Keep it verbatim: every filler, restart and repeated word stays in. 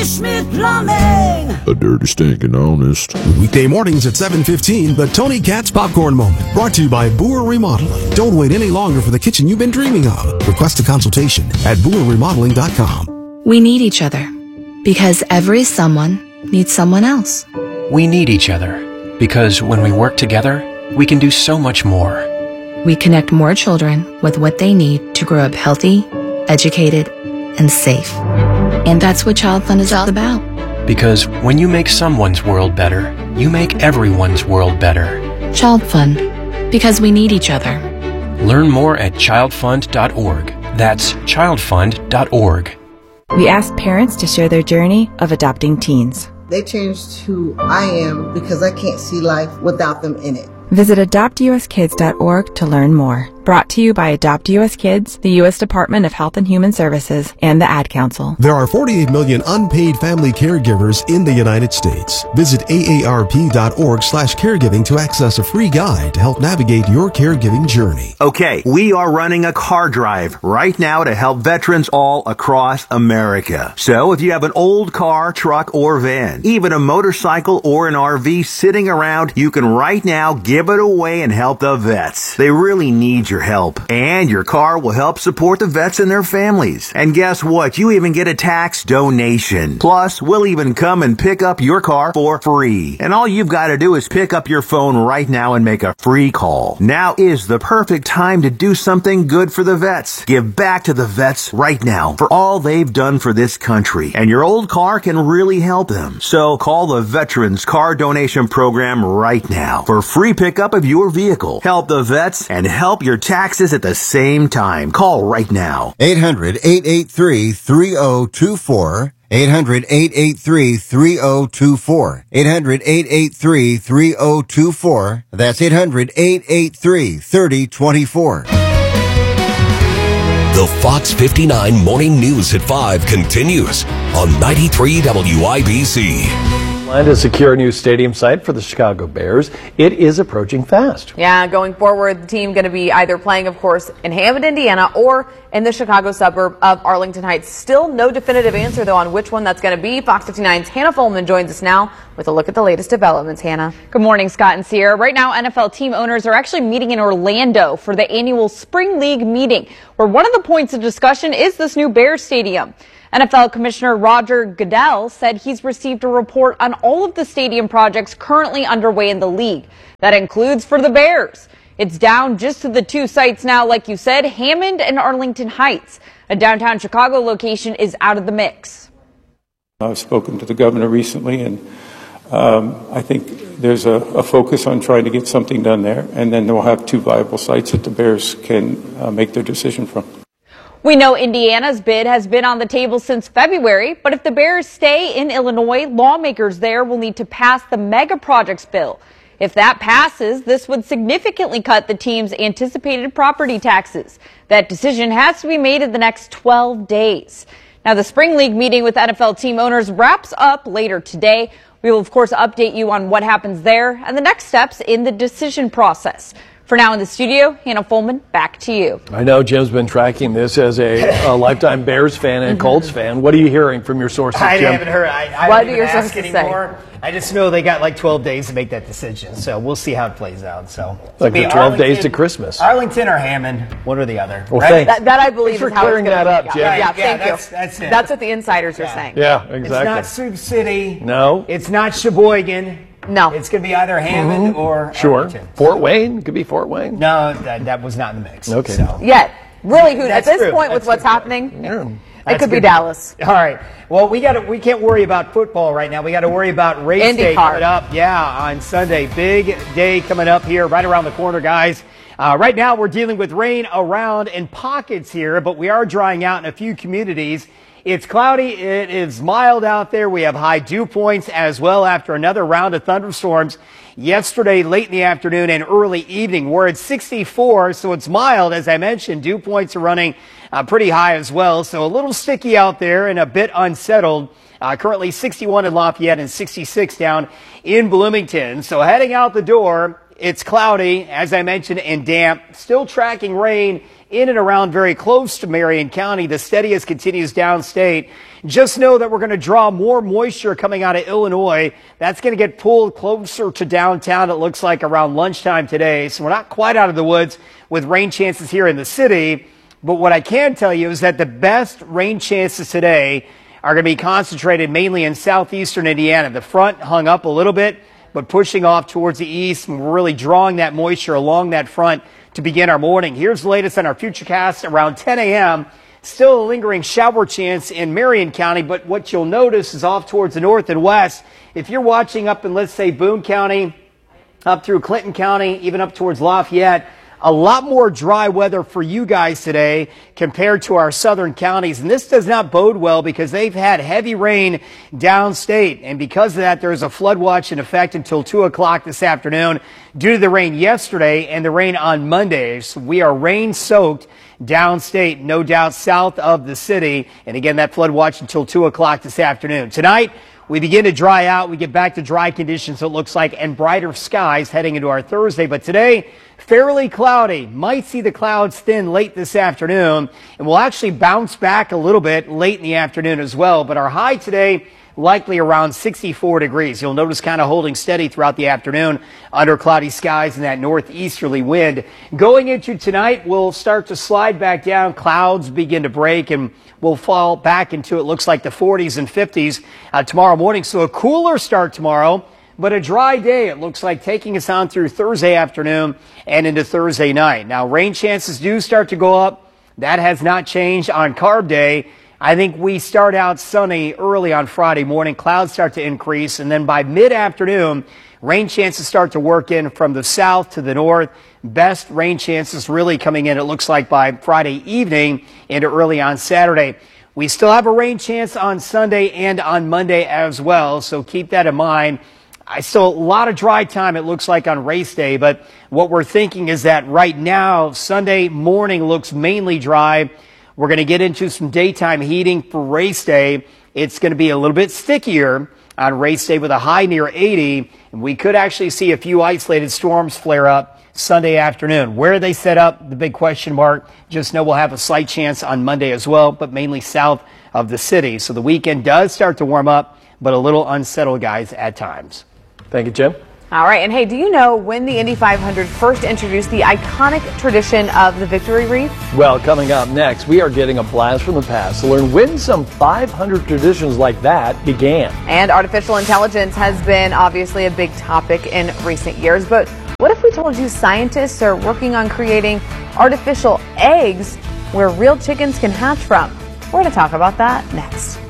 Smith Plumbing. A dirty, stinking honest. Weekday mornings at seven fifteen, the Tony Katz Popcorn Moment. Brought to you by Boer Remodeling. Don't wait any longer for the kitchen you've been dreaming of. Request a consultation at boer remodeling dot com. We need each other because every someone needs someone else. We need each other because when we work together, we can do so much more. We connect more children with what they need to grow up healthy, educated, and safe. And that's what Child Fund is all about. Because when you make someone's world better, you make everyone's world better. Child Fund, because we need each other. Learn more at child fund dot org. That's child fund dot org. We asked parents to share their journey of adopting teens. They changed who I am because I can't see life without them in it. Visit adopt u s kids dot org to learn more. Brought to you by Adopt U S Kids, the U S Department of Health and Human Services, and the Ad Council. There are forty-eight million unpaid family caregivers in the United States. Visit A A R P dot org slash caregiving to access a free guide to help navigate your caregiving journey. Okay, we are running a car drive right now to help veterans all across America. So if you have an old car, truck, or van, even a motorcycle or an R V sitting around, you can right now give it away and help the vets. They really need your help. And your car will help support the vets and their families. And guess what? You even get a tax donation. Plus, we'll even come and pick up your car for free. And all you've got to do is pick up your phone right now and make a free call. Now is the perfect time to do something good for the vets. Give back to the vets right now for all they've done for this country. And your old car can really help them. So call the Veterans Car Donation Program right now for free pickup of your vehicle. Help the vets and help your taxes at the same time. Call right now. eight hundred, eight eight three, three oh two four. eight hundred, eight eight three, three oh two four. eight hundred, eight eight three, three oh two four. That's eight hundred, eight eight three, three oh two four. The Fox fifty-nine Morning News at five continues on ninety-three W I B C. And to secure a new stadium site for the Chicago Bears, it is approaching fast. Yeah, going forward, the team going to be either playing, of course, in Hammond, Indiana, or in the Chicago suburb of Arlington Heights. Still no definitive answer, though, on which one that's going to be. Fox fifty-nine's Hannah Fulman joins us now with a look at the latest developments. Hannah. Good morning, Scott and Sierra. Right now, N F L team owners are actually meeting in Orlando for the annual Spring League meeting, where one of the points of discussion is this new Bears stadium. N F L Commissioner Roger Goodell said he's received a report on all of the stadium projects currently underway in the league. That includes for the Bears. It's down just to the two sites now, like you said, Hammond and Arlington Heights. A downtown Chicago location is out of the mix. I've spoken to the governor recently, and um, I think there's a, a focus on trying to get something done there, and then we'll have two viable sites that the Bears can uh, make their decision from. We know Indiana's bid has been on the table since February, but if the Bears stay in Illinois, lawmakers there will need to pass the mega projects bill. If that passes, this would significantly cut the team's anticipated property taxes. That decision has to be made in the next twelve days. Now, the Spring League meeting with N F L team owners wraps up later today. We will, of course, update you on what happens there and the next steps in the decision process. For now in the studio, Hannah Fulman, back to you. I know Jim's been tracking this as a, a lifetime Bears fan and Colts fan. What are you hearing from your sources, I Jim? haven't heard. I, I what don't do your ask sources anymore. Say? I just know they got like twelve days to make that decision, so we'll see how it plays out. So like the twelve days to Christmas. Arlington or Hammond, one or the other. Well, right? that, that I believe Thanks is for how clearing it's that up, yeah. Jim. Yeah, yeah, thank that's, you. That's it. That's what the insiders yeah. are saying. Yeah, exactly. It's not Sioux City. No. It's not Sheboygan. No. It's going to be either Hammond mm-hmm. or Sure. Arlington. Fort Wayne. Could be Fort Wayne. No, that, that was not in the mix. Okay. So. Yet, really, who at this true. point That's with what's happening, yeah. it That's could be good. Dallas. All right. Well, we got we can't worry about football right now. We got to worry about race Indy day car. coming up. Yeah, on Sunday, big day coming up here, right around the corner, guys. Uh, right now, we're dealing with rain around in pockets here, but we are drying out in a few communities. It's cloudy. It is mild out there. We have high dew points as well after another round of thunderstorms yesterday, late in the afternoon and early evening. We're at sixty-four, so it's mild. As I mentioned, dew points are running uh, pretty high as well. So a little sticky out there and a bit unsettled. Uh, currently sixty-one in Lafayette and sixty-six down in Bloomington. So heading out the door, it's cloudy, as I mentioned, and damp. Still tracking rain in and around very close to Marion County. The steadiest continues downstate. Just know that we're going to draw more moisture coming out of Illinois. That's going to get pulled closer to downtown, it looks like, around lunchtime today. So we're not quite out of the woods with rain chances here in the city. But what I can tell you is that the best rain chances today are going to be concentrated mainly in southeastern Indiana. The front hung up a little bit, but pushing off towards the east, and we're really drawing that moisture along that front to begin our morning. Here's the latest on our Futurecast around ten a.m. Still a lingering shower chance in Marion County, but what you'll notice is off towards the north and west. If you're watching up in, let's say, Boone County, up through Clinton County, even up towards Lafayette, a lot more dry weather for you guys today compared to our southern counties. And this does not bode well because they've had heavy rain downstate. And because of that, there is a flood watch in effect until two o'clock this afternoon due to the rain yesterday and the rain on Monday. So we are rain soaked downstate, no doubt south of the city. And again, that flood watch until two o'clock this afternoon. Tonight, we begin to dry out. We get back to dry conditions, it looks like, and brighter skies heading into our Thursday. But today, fairly cloudy. Might see the clouds thin late this afternoon, and we'll actually bounce back a little bit late in the afternoon as well. But our high today, likely around sixty-four degrees. You'll notice kind of holding steady throughout the afternoon under cloudy skies and that northeasterly wind. Going into tonight, we'll start to slide back down. Clouds begin to break, and we'll fall back into, it looks like, the forties and fifties uh, tomorrow morning. So a cooler start tomorrow, but a dry day, it looks like, taking us on through Thursday afternoon and into Thursday night. Now, rain chances do start to go up. That has not changed on Carb Day. I think we start out sunny early on Friday morning. Clouds start to increase, and then by mid-afternoon, rain chances start to work in from the south to the north. Best rain chances really coming in, it looks like, by Friday evening into early on Saturday. We still have a rain chance on Sunday and on Monday as well, so keep that in mind. I still a lot of dry time, it looks like, on race day, but what we're thinking is that right now, Sunday morning looks mainly dry. We're going to get into some daytime heating for race day. It's going to be a little bit stickier on race day with a high near eighty, and we could actually see a few isolated storms flare up Sunday afternoon. Where they set up, the big question mark. Just know we'll have a slight chance on Monday as well, but mainly south of the city. So the weekend does start to warm up, but a little unsettled, guys, at times. Thank you, Jim. All right, and hey, do you know when the Indy five hundred first introduced the iconic tradition of the Victory Wreath? Well, coming up next, we are getting a blast from the past to learn when some five hundred traditions like that began. And artificial intelligence has been obviously a big topic in recent years, but what if we told you scientists are working on creating artificial eggs where real chickens can hatch from? We're going to talk about that next.